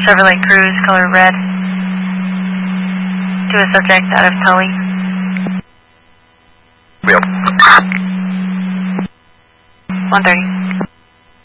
Chevrolet Cruze, color red, to a subject out of Tully. Yep. 130.